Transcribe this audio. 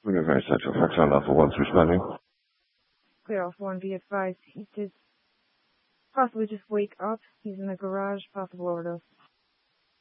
We're very Central Foxtrot Alpha 1 responding. Clear Alpha 1, be advised. He did possibly just wake up. He's in the garage, possible overdose.